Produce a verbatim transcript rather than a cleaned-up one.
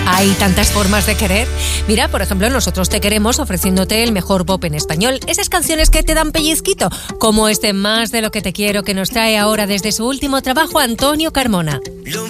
Hay tantas formas de querer. Mira, por ejemplo, nosotros te queremos ofreciéndote el mejor pop en español. Esas canciones que te dan pellizquito, como este Más de lo que te quiero, que nos trae ahora desde su último trabajo Antonio Carmona.